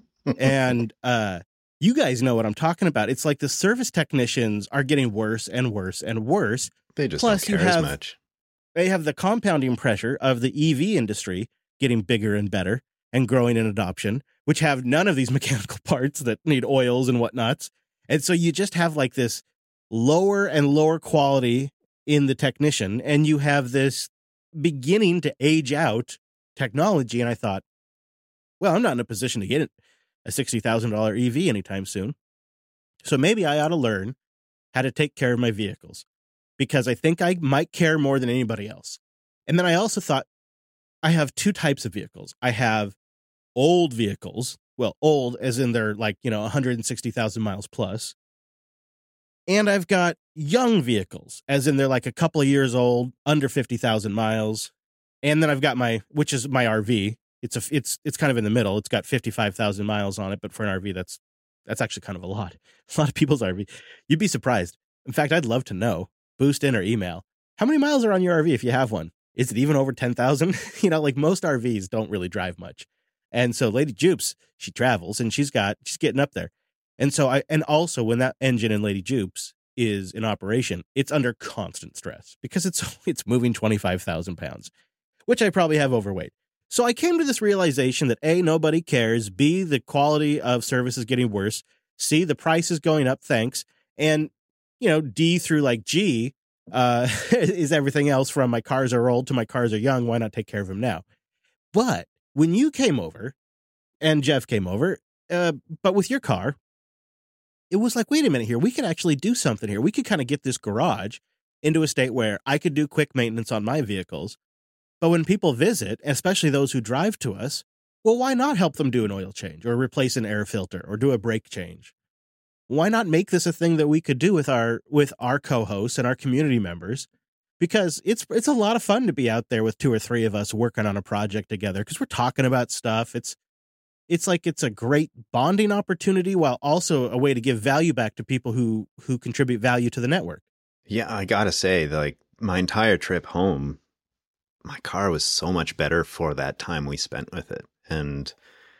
B: And you guys know what I'm talking about. It's like the service technicians are getting worse and worse and worse.
C: They just
B: Plus,
C: don't care as much.
B: They have the compounding pressure of the EV industry getting bigger and better and growing in adoption, which have none of these mechanical parts that need oils and whatnots. And so you just have like this lower and lower quality in the technician, and you have this beginning to age out technology. And I thought, well, I'm not in a position to get a $60,000 EV anytime soon. So maybe I ought to learn how to take care of my vehicles, because I think I might care more than anybody else. And then I also thought, I have two types of vehicles. I have old vehicles. Well, old as in they're like, 160,000 miles plus. And I've got young vehicles, as in they're like a couple of years old, under 50,000 miles. And then I've got which is my RV. It's kind of in the middle. It's got 55,000 miles on it, but for an RV, that's actually kind of a lot. A lot of people's RV. You'd be surprised. In fact, I'd love to know. Boost in or email. How many miles are on your RV if you have one? Is it even over 10,000? Like most RVs don't really drive much. And so Lady Jupes, she travels and she's getting up there. And so also when that engine in Lady Jupes is in operation, it's under constant stress because it's moving 25,000 pounds, which I probably have overweight. So I came to this realization that A, nobody cares. B, the quality of service is getting worse. C, the price is going up. Thanks. And, D through like G, is everything else from my cars are old to my cars are young. Why not take care of them now? But when you came over and Jeff came over, but with your car, it was like, wait a minute here. We could actually do something here. We could kind of get this garage into a state where I could do quick maintenance on my vehicles. But when people visit, especially those who drive to us, well, why not help them do an oil change or replace an air filter or do a brake change? Why not make this a thing that we could do with our co-hosts and our community members? Because it's a lot of fun to be out there with two or three of us working on a project together because we're talking about stuff. It's like it's a great bonding opportunity while also a way to give value back to people who contribute value to the network.
C: Yeah, I gotta say, like my entire trip home, my car was so much better for that time we spent with it. And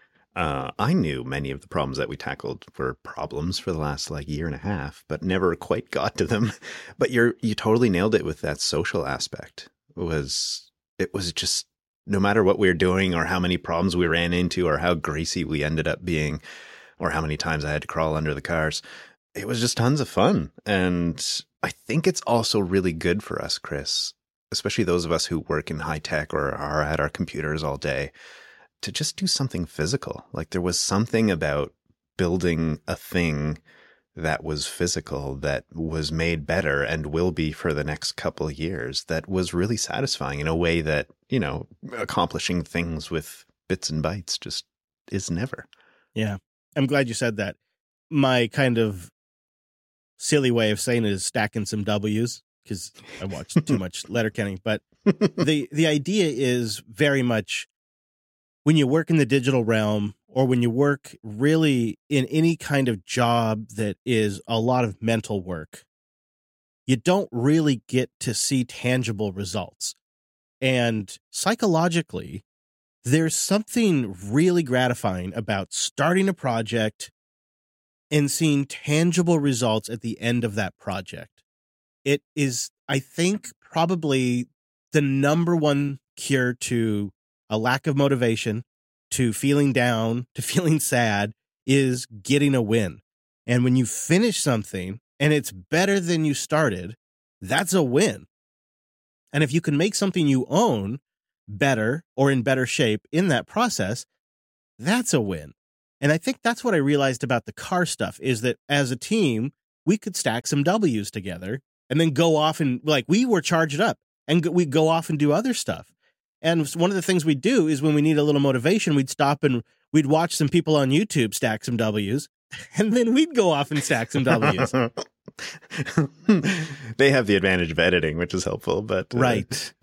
C: I knew many of the problems that we tackled were problems for the last year and a half, but never quite got to them. But you totally nailed it with that social aspect. It was just, no matter what we were doing or how many problems we ran into or how greasy we ended up being or how many times I had to crawl under the cars, it was just tons of fun. And I think it's also really good for us, Chris, especially those of us who work in high tech or are at our computers all day, to just do something physical. Like there was something about building a thing that was physical, that was made better and will be for the next couple of years, that was really satisfying in a way that, accomplishing things with bits and bytes just is never.
B: Yeah. I'm glad you said that. My kind of silly way of saying it is stacking some W's because I watched too much Letterkenny. But the idea is very much when you work in the digital realm or when you work really in any kind of job that is a lot of mental work, you don't really get to see tangible results. And psychologically, there's something really gratifying about starting a project and seeing tangible results at the end of that project. It is, I think, probably the number one cure to a lack of motivation, to feeling down, to feeling sad, is getting a win. And when you finish something and it's better than you started, that's a win. And if you can make something you own better or in better shape in that process, that's a win. And I think that's what I realized about the car stuff is that as a team, we could stack some W's together and then go off and like we were charged up and we'd go off and do other stuff. And one of the things we'd do is when we need a little motivation, we'd stop and we'd watch some people on YouTube stack some W's and then we'd go off and stack some W's.
C: They have the advantage of editing, which is helpful, but
B: Right.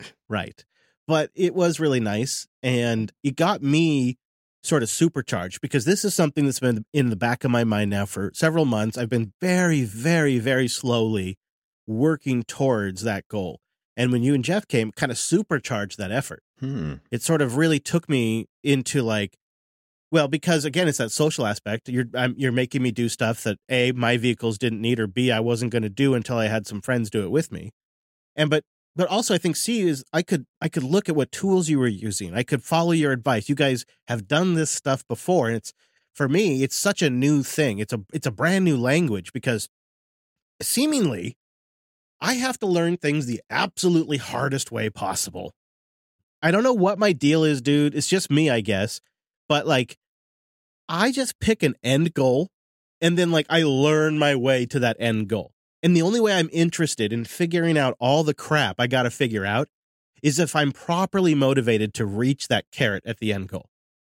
B: But it was really nice and it got me sort of supercharged because this is something that's been in the back of my mind now for several months. I've been very, very, very slowly working towards that goal. And when you and Jeff came, kind of supercharged that effort. It sort of really took me into like, well, because again, it's that social aspect. You're making me do stuff that A, my vehicles didn't need, or B, I wasn't going to do until I had some friends do it with me. And but also I think C is I could look at what tools you were using. I could follow your advice. You guys have done this stuff before, and it's for me, it's such a new thing. It's a brand new language because seemingly I have to learn things the absolutely hardest way possible. I don't know what my deal is, dude. It's just me, I guess. But like, I just pick an end goal and then like I learn my way to that end goal. And the only way I'm interested in figuring out all the crap I got to figure out is if I'm properly motivated to reach that carrot at the end goal.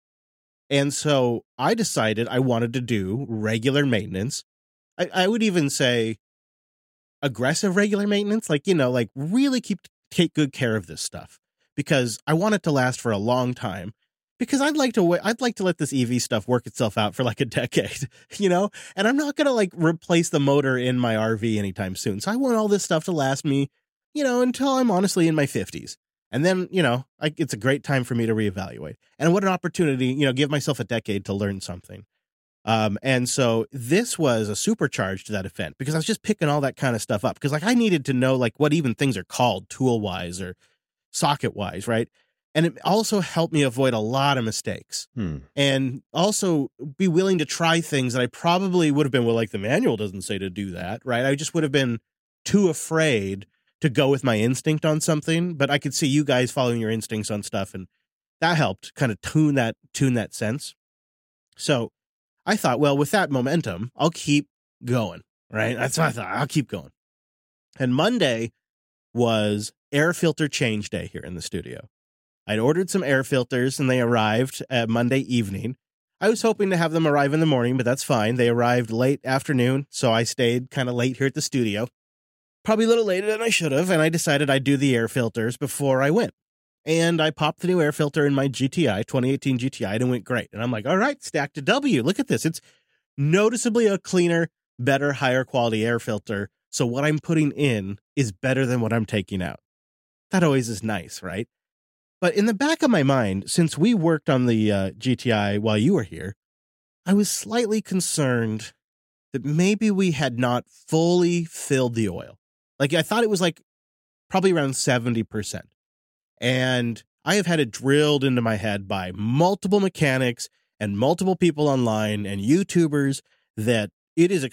B: And so I decided I wanted to do regular maintenance. I would even say aggressive regular maintenance, like, like really take good care of this stuff because I want it to last for a long time. Because I'd like to let this EV stuff work itself out for like a decade, and I'm not going to like replace the motor in my RV anytime soon. So I want all this stuff to last me, until I'm honestly in my 50s. And then, it's a great time for me to reevaluate. And what an opportunity, give myself a decade to learn something. And so this was a supercharge to that event because I was just picking all that kind of stuff up because like I needed to know like what even things are called tool wise or socket wise. Right. And it also helped me avoid a lot of mistakes and also be willing to try things that I probably would have been, well, like the manual doesn't say to do that, right? I just would have been too afraid to go with my instinct on something, but I could see you guys following your instincts on stuff, and that helped kind of tune that sense. So I thought, well, with that momentum, I'll keep going, right? That's what I thought. I'll keep going. And Monday was air filter change day here in the studio. I'd ordered some air filters and they arrived Monday evening. I was hoping to have them arrive in the morning, but that's fine. They arrived late afternoon, so I stayed kind of late here at the studio. Probably a little later than I should have, and I decided I'd do the air filters before I went. And I popped the new air filter in my GTI, 2018 GTI, and it went great. And I'm like, all right, stacked to W. Look at this. It's noticeably a cleaner, better, higher quality air filter. So what I'm putting in is better than what I'm taking out. That always is nice, right? But in the back of my mind, since we worked on the GTI while you were here, I was slightly concerned that maybe we had not fully filled the oil. Like I thought it was like probably around 70%. And I have had it drilled into my head by multiple mechanics and multiple people online and YouTubers that it is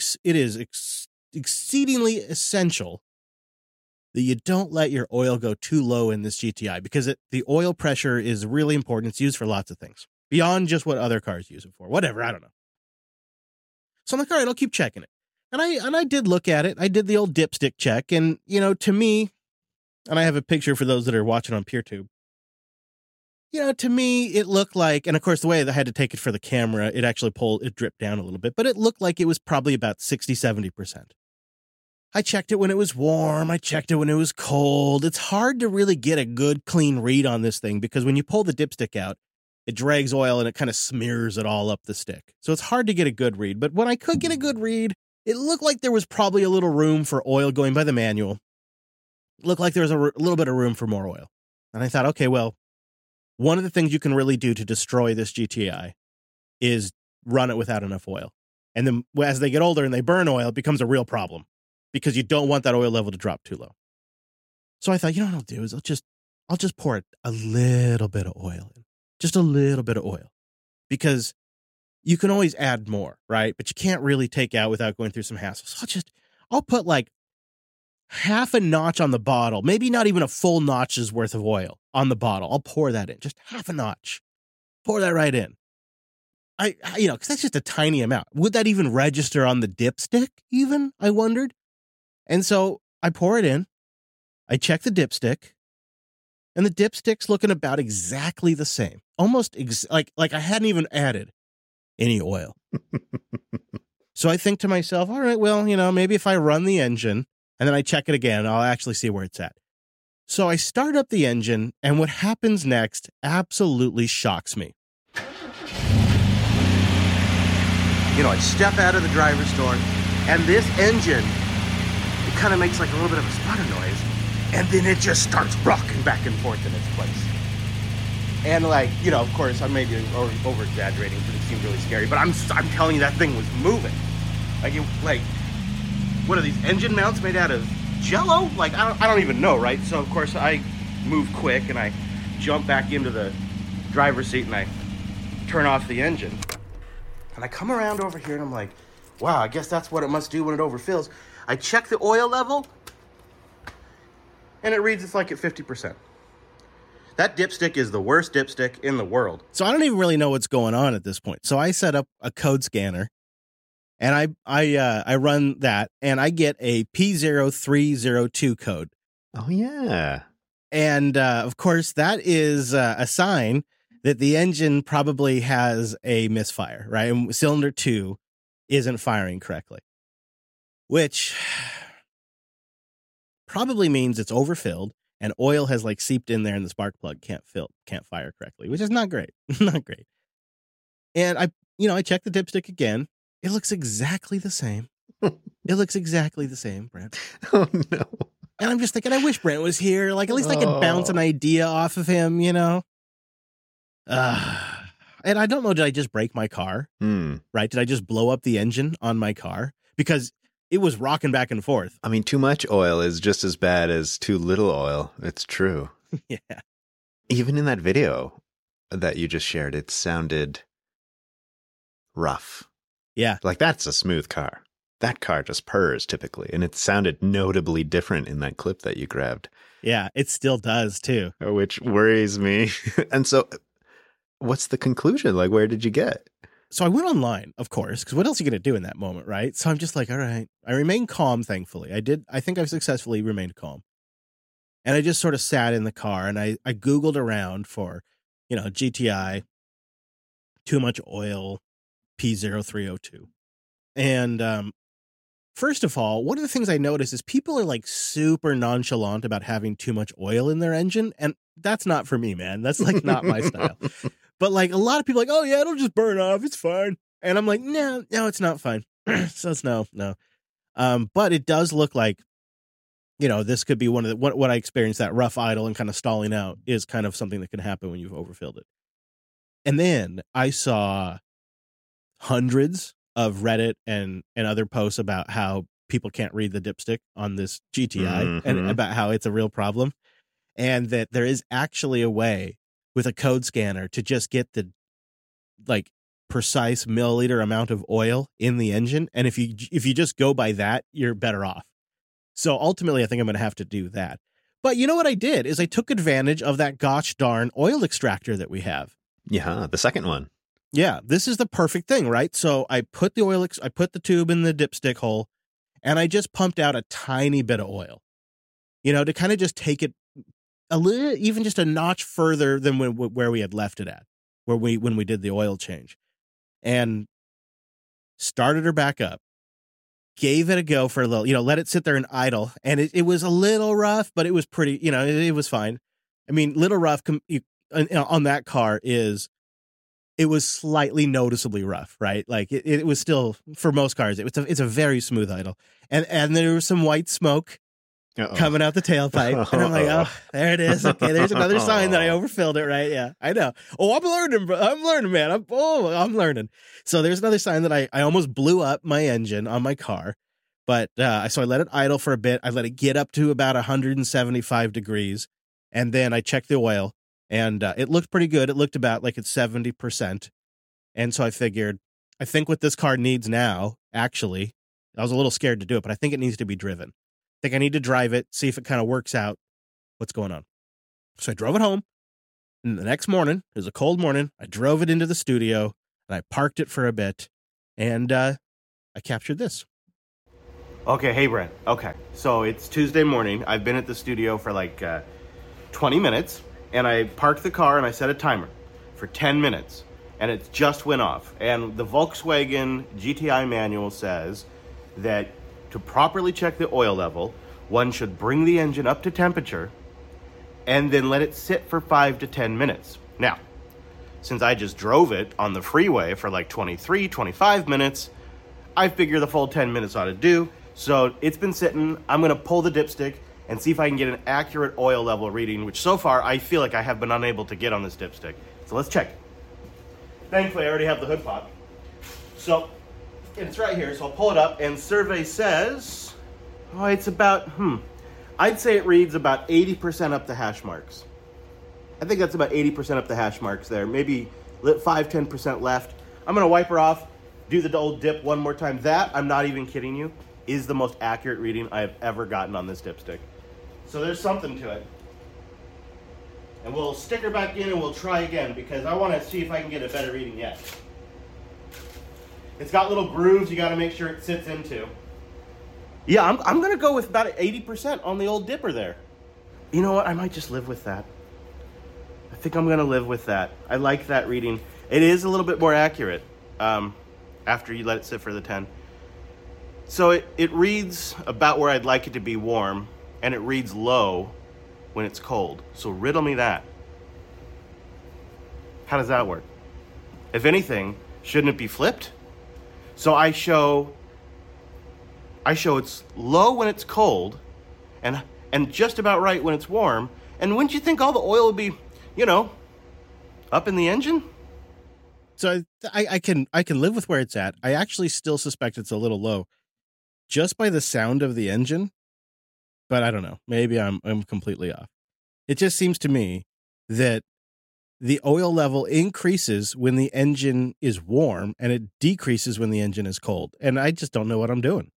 B: exceedingly essential that you don't let your oil go too low in this GTI because the oil pressure is really important. It's used for lots of things beyond just what other cars use it for. Whatever, I don't know. So I'm like, all right, I'll keep checking it. And I did look at it. I did the old dipstick check. And, to me, and I have a picture for those that are watching on PeerTube. To me, it looked like, and of course, the way I had to take it for the camera, it dripped down a little bit, but it looked like it was probably about 60-70%. I checked it when it was warm. I checked it when it was cold. It's hard to really get a good, clean read on this thing because when you pull the dipstick out, it drags oil and it kind of smears it all up the stick. So it's hard to get a good read. But when I could get a good read, it looked like there was probably a little room for oil going by the manual. It looked like there was a little bit of room for more oil. And I thought, okay, well, one of the things you can really do to destroy this GTI is run it without enough oil. And then as they get older and they burn oil, it becomes a real problem. Because you don't want that oil level to drop too low. So I thought, what I'll do is I'll just pour a little bit of oil in. Just a little bit of oil. Because you can always add more, right? But you can't really take out without going through some hassle. So I'll put like half a notch on the bottle, maybe not even a full notch's worth of oil on the bottle. I'll pour that in, just half a notch. Pour that right in. Because that's just a tiny amount. Would that even register on the dipstick even, I wondered? And so I pour it in. I check the dipstick. And the dipstick's looking about exactly the same. Almost like I hadn't even added any oil. So I think to myself, all right, well, maybe if I run the engine and then I check it again, I'll actually see where it's at. So I start up the engine, and what happens next absolutely shocks me.
E: I step out of the driver's door, and this engine, it kind of makes like a little bit of a sputter noise, and then it just starts rocking back and forth in its place. And of course, I may be over-exaggerating, but it seemed really scary, but I'm telling you, that thing was moving. What are these engine mounts made out of Jell-O? I don't even know, right? So, of course, I move quick, and I jump back into the driver's seat, and I turn off the engine. And I come around over here, and I'm like, wow, I guess that's what it must do when it overfills. I check the oil level, and it reads it's like at 50%. That dipstick is the worst dipstick in the world.
B: So I don't even really know what's going on at this point. So I set up a code scanner, and I run that, and I get a P0302 code.
C: Oh, yeah.
B: And, of course, that is a sign that the engine probably has a misfire, right? And cylinder 2 isn't firing correctly, which probably means it's overfilled and oil has seeped in there and the spark plug can't fire correctly, which is not great. Not great. And I check the dipstick again. It looks exactly the same. It looks exactly the same, Brent.
C: Oh, no.
B: And I'm just thinking, I wish Brent was here. At least I could bounce an idea off of him, And I don't know, did I just break my car? Right? Did I just blow up the engine on my car? Because it was rocking back and forth.
C: I mean, too much oil is just as bad as too little oil. It's true.
B: Yeah.
C: Even in that video that you just shared, it sounded rough.
B: Yeah.
C: That's a smooth car. That car just purrs typically, and it sounded notably different in that clip that you grabbed.
B: Yeah, it still does too.
C: Which worries me. And so what's the conclusion? Where did you get?
B: So I went online, of course, because what else are you going to do in that moment, right? So I'm just all right. I remained calm, thankfully. I think I've successfully remained calm. And I just sort of sat in the car, and I Googled around for, GTI, too much oil, P0302. And first of all, one of the things I noticed is people are super nonchalant about having too much oil in their engine. And that's not for me, man. That's not my style. But a lot of people are oh yeah, it'll just burn off. It's fine. And I'm no, it's not fine. So it's no. But it does look like, this could be one of the, what I experienced, that rough idle and kind of stalling out is kind of something that can happen when you've overfilled it. And then I saw hundreds of Reddit and other posts about how people can't read the dipstick on this GTI and about how it's a real problem. And that there is actually a way with a code scanner to just get the precise milliliter amount of oil in the engine. And if you just go by that, you're better off. So ultimately, I think I'm going to have to do that. But you know what I did is I took advantage of that gosh darn oil extractor that we have.
C: Yeah, the second one.
B: Yeah, this is the perfect thing, right? So I put the tube in the dipstick hole, and I just pumped out a tiny bit of oil, to kind of just take it a little, even just a notch further than where we had left it at, when we did the oil change, and started her back up, gave it a go for a little, let it sit there and idle, and it was a little rough, but it was pretty, it was fine. I mean, little rough on that car it was slightly noticeably rough, right? It was still, for most cars, it's a very smooth idle, and there was some white smoke coming out the tailpipe. And I'm oh, there it is. Okay, there's another sign that I overfilled it, right? Yeah, I know. Oh, I'm learning, man. I'm learning. So there's another sign that I almost blew up my engine on my car. But so I let it idle for a bit. I let it get up to about 175 degrees. And then I checked the oil, and it looked pretty good. It looked about like it's 70%. And so I figured, I think what this car needs now, actually, I was a little scared to do it, but I think it needs to be driven. think I need to drive it, see if it kind of works out. What's going on? So I drove it home. And the next morning, it was a cold morning, I drove it into the studio and I parked it for a bit, and I captured this.
E: Okay, hey Brent. Okay, so it's Tuesday morning. I've been at the studio for like 20 minutes, and I parked the car and I set a timer for 10 minutes, and it just went off. And the Volkswagen GTI manual says that to properly check the oil level, one should bring the engine up to temperature and then let it sit for 5 to 10 minutes. Now, since I just drove it on the freeway for like 23, 25 minutes, I figure the full 10 minutes ought to do. So it's been sitting. I'm going to pull the dipstick and see if I can get an accurate oil level reading, which so far I feel like I have been unable to get on this dipstick. So let's check it. Thankfully, I already have the hood pop. So it's right here. So I'll pull it up, and survey says, oh, it's about, I'd say it reads about 80% up the hash marks. I think that's about 80% up the hash marks there. Maybe 5-10% left. I'm going to wipe her off, do the old dip one more time. That, I'm not even kidding you, is the most accurate reading I have ever gotten on this dipstick. So there's something to it. And we'll stick her back in and we'll try again, because I want to see if I can get a better reading yet. It's got little grooves you got to make sure it sits into. Yeah, I'm going to go with about 80% on the old dipper there. You know what? I might just live with that. I think I'm going to live with that. I like that reading. It is a little bit more accurate after you let it sit for the 10. So it reads about where I'd like it to be warm, and it reads low when it's cold. So riddle me that. How does that work? If anything, shouldn't it be flipped? So I show it's low when it's cold and just about right when it's warm. And wouldn't you think all the oil would be, up in the engine?
B: So I can live with where it's at. I actually still suspect it's a little low just by the sound of the engine, but I don't know. Maybe I'm completely off. It just seems to me that the oil level increases when the engine is warm and it decreases when the engine is cold. And I just don't know what I'm doing.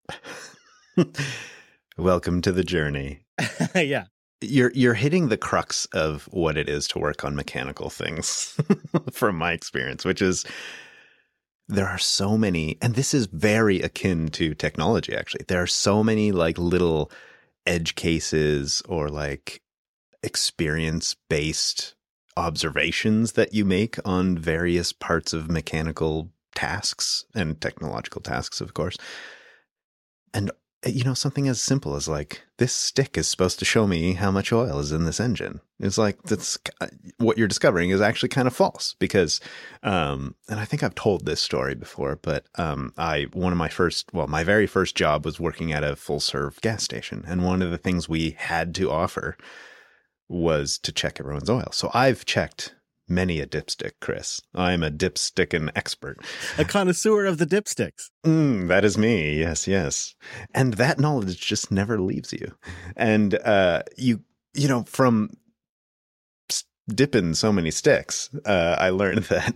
C: Welcome to the journey.
B: Yeah.
C: You're hitting the crux of what it is to work on mechanical things from my experience, which is there are so many, and this is very akin to technology, actually. There are so many like little edge cases or like experience-based observations that you make on various parts of mechanical tasks and technological tasks, of course. And something as simple as like, this stick is supposed to show me how much oil is in this engine. It's like, that's what you're discovering is actually kind of false because, and I think I've told this story before, but my very first job was working at a full serve gas station. And one of the things we had to offer was to check everyone's oil. So I've checked many a dipstick, Chris. I'm a dipstickin' expert.
B: A connoisseur of the dipsticks.
C: That is me. Yes. And that knowledge just never leaves you. And from dipping so many sticks, I learned that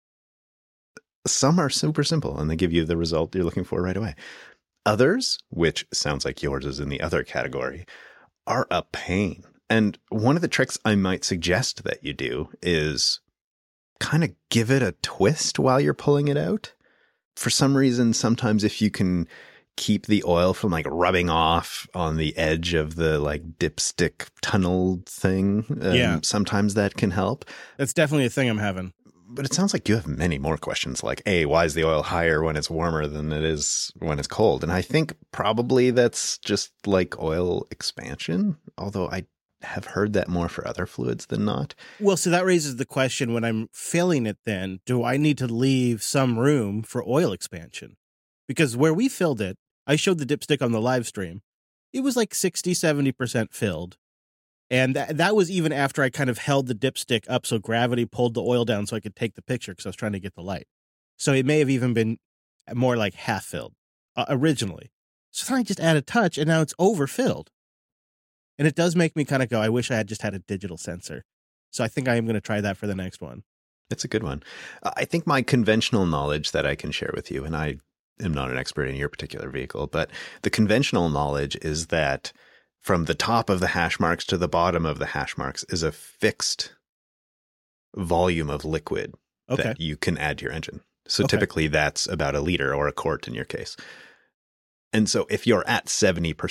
C: some are super simple and they give you the result you're looking for right away. Others, which sounds like yours is in the other category, are a pain. And one of the tricks I might suggest that you do is kind of give it a twist while you're pulling it out. For some reason, sometimes if you can keep the oil from like rubbing off on the edge of the like dipstick tunnel thing, sometimes that can help.
B: That's definitely a thing I'm having.
C: But it sounds like you have many more questions like, A, why is the oil higher when it's warmer than it is when it's cold? And I think probably that's just like oil expansion, although I have heard that more for other fluids than not.
B: Well, so that raises the question, when I'm filling it then, do I need to leave some room for oil expansion? Because where we filled it, I showed the dipstick on the live stream. It was like 60-70% filled. And that was even after I kind of held the dipstick up so gravity pulled the oil down so I could take the picture because I was trying to get the light. So it may have even been more like half filled originally. So then I just add a touch and now it's overfilled. And it does make me kind of go, I wish I had just had a digital sensor. So I think I am going to try that for the next one.
C: It's a good one. I think my conventional knowledge that I can share with you, and I am not an expert in your particular vehicle, but the conventional knowledge is that from the top of the hash marks to the bottom of the hash marks is a fixed volume of liquid that you can add to your engine. So typically that's about a liter or a quart in your case. And so if you're at 70%